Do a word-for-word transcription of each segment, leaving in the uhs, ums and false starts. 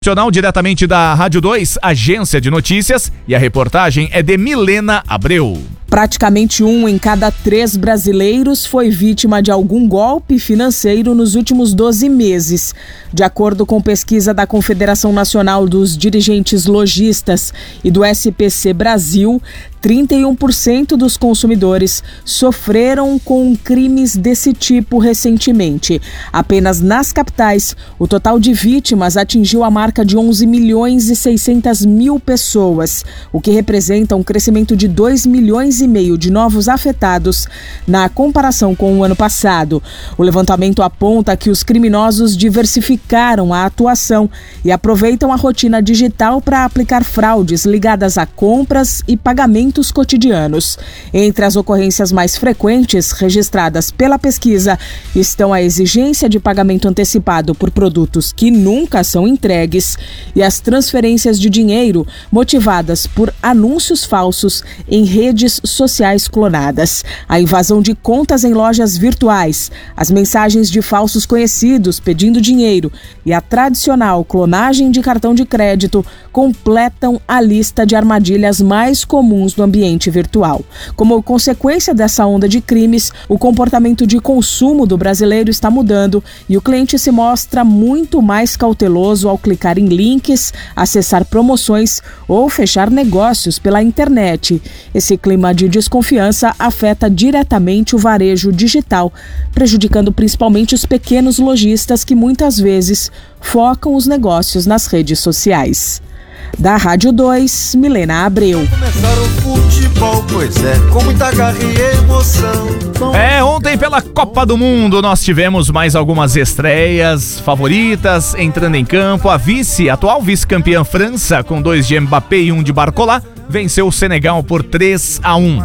Nacional, diretamente da Rádio dois, agência de notícias, e a reportagem é de Milena Abreu. Praticamente um em cada três brasileiros foi vítima de algum golpe financeiro nos últimos doze meses. De acordo com pesquisa da Confederação Nacional dos Dirigentes Lojistas e do S P C Brasil, trinta e um por cento dos consumidores sofreram com crimes desse tipo recentemente. Apenas nas capitais, o total de vítimas atingiu a marca de onze milhões e seiscentas mil pessoas, o que representa um crescimento de dois milhões e meio de novos afetados na comparação com o ano passado. O levantamento aponta que os criminosos diversificaram a atuação e aproveitam a rotina digital para aplicar fraudes ligadas a compras e pagamentos cotidianos. Entre as ocorrências mais frequentes registradas pela pesquisa estão a exigência de pagamento antecipado por produtos que nunca são entregues e as transferências de dinheiro motivadas por anúncios falsos em redes sociais clonadas, a invasão de contas em lojas virtuais, as mensagens de falsos conhecidos pedindo dinheiro e a tradicional clonagem de cartão de crédito completam a lista de armadilhas mais comuns no ambiente virtual. Como consequência dessa onda de crimes, o comportamento de consumo do brasileiro está mudando e o cliente se mostra muito mais cauteloso ao clicar em links, acessar promoções ou fechar negócios pela internet. Esse clima de desconfiança afeta diretamente o varejo digital, prejudicando principalmente os pequenos lojistas que muitas vezes focam os negócios nas redes sociais. Da Rádio dois, Milena Abreu. Começaram o futebol, pois é, com muita garra e emoção. É, ontem pela Copa do Mundo nós tivemos mais algumas estreias favoritas entrando em campo. A vice, atual vice-campeã França, com dois de Mbappé e um de Barcola, venceu o Senegal por três a um.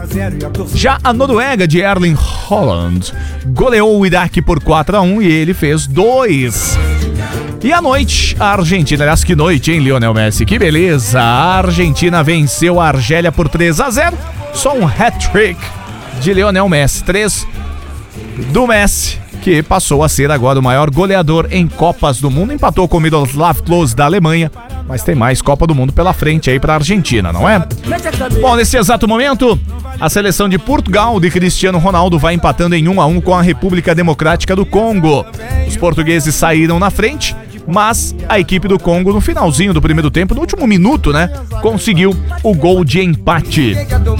Já a Noruega de Erling Haaland goleou o Iraque por quatro a um e ele fez dois. E à noite, a Argentina, aliás, que noite, hein, Lionel Messi? Que beleza! A Argentina venceu a Argélia por três a zero. Só um hat-trick de Lionel Messi. três do Messi, que passou a ser agora o maior goleador em Copas do Mundo. Empatou com o Miroslav Klose da Alemanha, mas tem mais Copa do Mundo pela frente aí para a Argentina, não é? Bom, nesse exato momento, a seleção de Portugal de Cristiano Ronaldo vai empatando em um a um com a República Democrática do Congo. Os portugueses saíram na frente, mas a equipe do Congo, no finalzinho do primeiro tempo, no último minuto, né, conseguiu o gol de empate.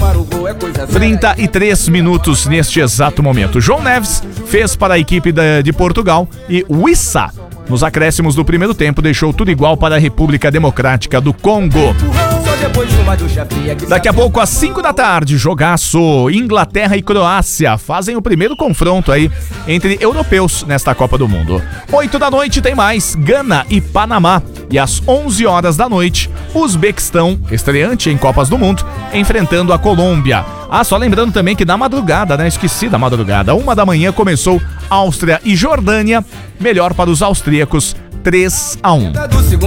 trinta e três minutos neste exato momento. João Neves fez para a equipe de Portugal e Wissa, nos acréscimos do primeiro tempo, deixou tudo igual para a República Democrática do Congo. Daqui a pouco, às cinco da tarde, jogaço. Inglaterra e Croácia fazem o primeiro confronto aí entre europeus nesta Copa do Mundo. oito da noite tem mais Gana e Panamá. E às onze horas da noite, Uzbequistão, estreante em Copas do Mundo, enfrentando a Colômbia. Ah, só lembrando também que na madrugada, né? Esqueci da madrugada. Uma da manhã começou Áustria e Jordânia. Melhor para os austríacos, três a um.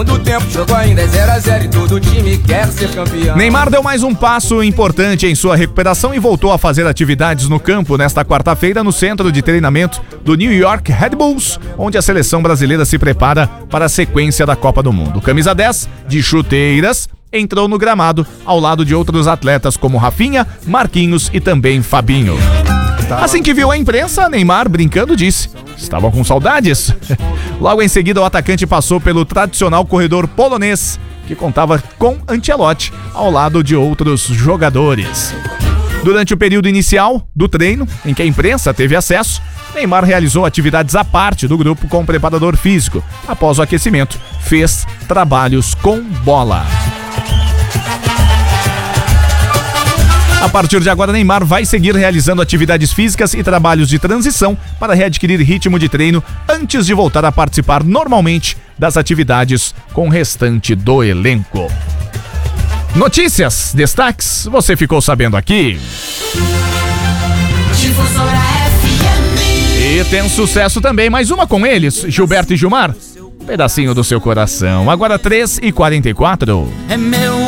Neymar deu mais um passo importante em sua recuperação e voltou a fazer atividades no campo nesta quarta-feira no centro de treinamento do New York Red Bulls, onde a seleção brasileira se prepara para a sequência da Copa do Mundo. Camisa dez, de chuteiras, entrou no gramado ao lado de outros atletas como Rafinha, Marquinhos e também Fabinho. Assim que viu a imprensa, Neymar, brincando, disse: estavam com saudades. Logo em seguida, o atacante passou pelo tradicional corredor polonês, que contava com Ancelotti ao lado de outros jogadores. Durante o período inicial do treino, em que a imprensa teve acesso, Neymar realizou atividades à parte do grupo com o preparador físico. Após o aquecimento, fez trabalhos com bola. A partir de agora, Neymar vai seguir realizando atividades físicas e trabalhos de transição para readquirir ritmo de treino antes de voltar a participar normalmente das atividades com o restante do elenco. Notícias, destaques, você ficou sabendo aqui. E tem sucesso também, mais uma com eles, Gilberto e Gilmar. Um pedacinho do seu coração. Agora três e quarenta e quatro. É meu